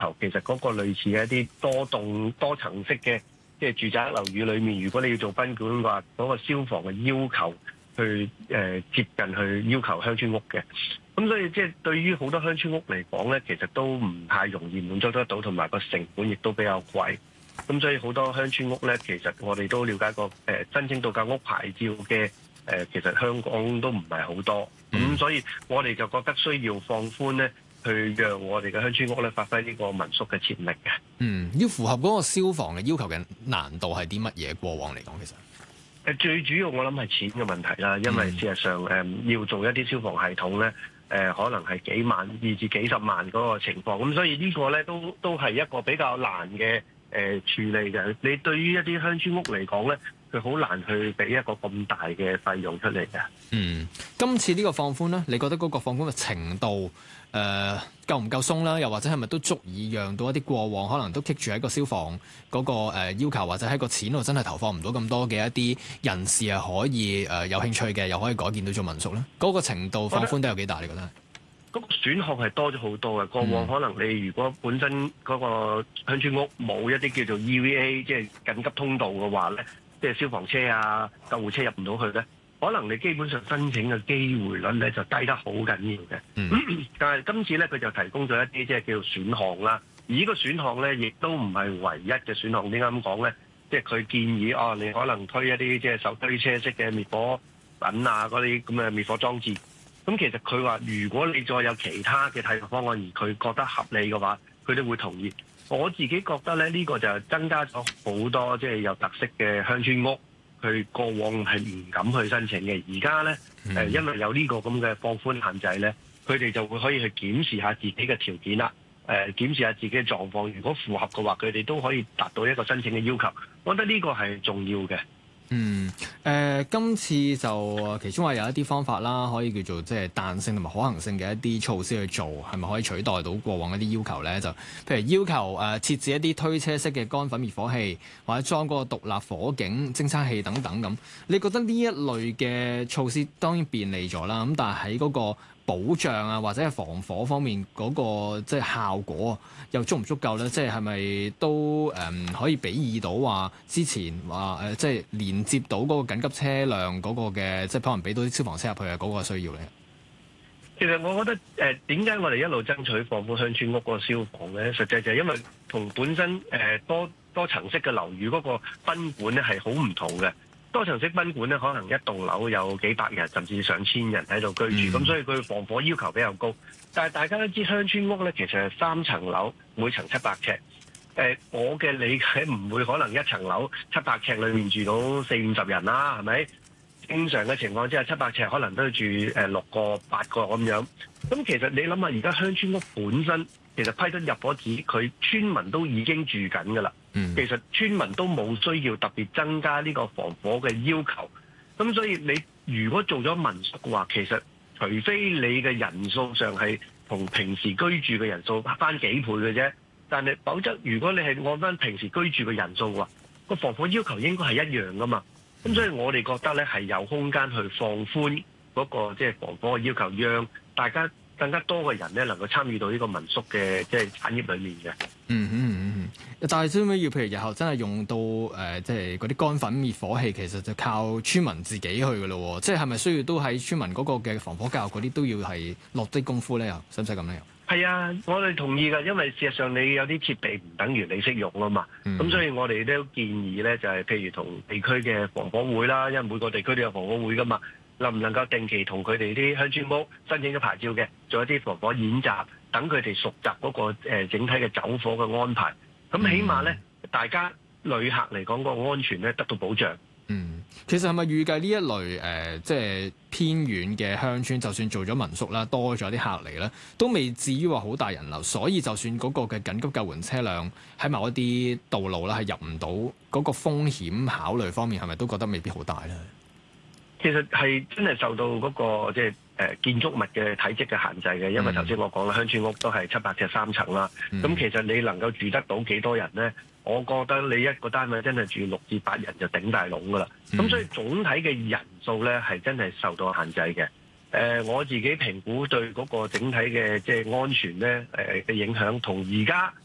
求，其實嗰個類似嘅一啲多棟多層式嘅即係住宅樓宇裏面，如果你要做賓館嘅話，嗰個消防嘅要求去接近去要求鄉村屋嘅。咁所以即係對於好多鄉村屋嚟講咧，其實都唔太容易滿足得到，同埋個成本亦都比較貴。咁所以好多鄉村屋咧，其實我哋都了解過，申請度假屋牌照嘅其實香港都唔係好多。咁所以我哋就覺得需要放寬咧，去讓我哋嘅鄉村屋咧發揮呢個民宿嘅潛力嘅。 要符合嗰個消防嘅要求嘅難度係啲乜嘢？過往嚟講，其實最主要我諗係錢嘅問題啦，因為事實上要做一啲消防系統咧。可能係幾萬以至幾十萬嗰個情況，咁所以呢個咧都係一個比較難嘅處理嘅。你對於一啲鄉村屋嚟講咧，佢好難去俾一個咁大嘅費用出嚟嘅。 今次呢個放寬咧，你覺得嗰個放寬嘅程度夠唔夠鬆啦？又或者係咪都足以讓到一啲過往可能都棘住喺個消防嗰個要求，或者喺個錢度真係投放唔到咁多嘅一啲人士係可以有興趣嘅，又可以改建到做民宿咧？嗰個程度放寬都有幾大？你覺得？ 嗰個選項係多咗好多嘅。過往可能你如果本身嗰個鄉村屋冇一啲叫做 EVA， 即係緊急通道嘅話咧，即係消防車啊、救護車入唔到去咧，可能你基本上申請嘅機會率咧就低得好緊要嘅。但係今次咧佢就提供咗一啲即係叫做選項啦。而呢個選項咧亦都唔係唯一嘅選項。點解咁講咧？即係佢建議你可能推一啲即係手推車式嘅滅火品啊，嗰啲咁嘅滅火裝置。咁其實佢話，如果你再有其他嘅替代方案，而佢覺得合理嘅話，佢都會同意。我自己覺得咧，呢個就增加咗好多即係有特色嘅鄉村屋，佢過往係唔敢去申請嘅。而家咧，因為有呢個咁嘅放寬限制咧，佢哋就會可以去檢視下自己嘅條件啦，檢視下自己嘅狀況。如果符合嘅話，佢哋都可以達到一個申請嘅要求。我覺得呢個係重要嘅。 今次就其中話有一啲方法啦，可以叫做即係彈性同埋可行性嘅一啲措施去做，係咪可以取代到過往一啲要求咧？就譬如要求設置一啲推車式嘅乾粉滅火器，或者裝嗰個獨立火警偵測器等等咁。你覺得呢一類嘅措施當然便利咗啦，咁但係喺嗰個保障啊，或者係防火方面嗰個即係效果又足唔足夠咧？即係咪都可以比擬到話之前話即係連接到嗰個緊急車輛嗰個嘅，即係可能俾到啲消防車入去嘅嗰個需要咧？ 其實我覺得點解我哋一路爭取放寬鄉村屋嗰個消防咧？實際就係因為同本身多層式嘅樓宇嗰個賓館咧係好唔同嘅。多層式賓館咧，可能一棟樓有幾百人甚至上千人喺度居住，咁所以佢防火要求比較高。但係大家都知鄉村屋咧，其實係3層樓，每層700尺。我嘅理解唔會可能一層樓700尺裏面住到40-50人啦，係咪？正常嘅情況之下，700尺可能都要住6個8個咁樣。咁其實你諗下，而家鄉村屋本身其實批得入伙紙，佢村民都已經住緊㗎啦。其實村民都冇需要特別增加呢個防火嘅要求。咁所以你如果做咗民宿嘅話，其實除非你嘅人數上係同平時居住嘅人數翻幾倍嘅啫，但係否則如果你係按翻平時居住嘅人數嘅話，個防火要求應該係一樣噶嘛。咁所以我哋覺得咧係有空間去放寬嗰個即係防火嘅要求，讓大家更加多嘅人咧能夠參與到呢個民宿嘅即係產業裏面嘅。 但係最尾要譬如日後真係用到即係嗰啲乾粉滅火器，其實就靠村民自己去㗎咯。即係咪需要都喺村民嗰個嘅防火教育嗰啲都要係落啲功夫咧？又使唔使咁咧？ 係啊，我哋同意㗎，因為事實上你有啲設備唔等於你識用啊嘛。咁所以我哋都建議咧，就係譬如同地區嘅防火會啦，因為每個地區都有防火會㗎嘛，能唔能夠定期同佢哋啲鄉村屋申請咗牌照嘅，做一啲防火演習，等佢哋熟習嗰個整體嘅走火嘅安排。咁起碼咧，大家旅客嚟講個安全咧得到保障。 其實係咪預計呢一類即係偏遠嘅鄉村，就算做咗民宿啦，多咗啲客嚟咧，都未至於話好大人流，所以就算嗰個嘅緊急救援車輛喺某一啲道路啦係入唔到，嗰個風險考慮方面係咪都覺得未必好大咧？ 其實係真係受到嗰個即係建築物嘅體積嘅限制嘅，因為頭先我講啦，鄉村屋都係700尺3層啦。咁其實你能夠住得到幾多人咧？我覺得你一個單位真係住6至8人就頂大籠噶啦。咁所以總體嘅人數咧係真係受到限制嘅。我自己評估對嗰個整體嘅即係安全咧嘅影響，同而家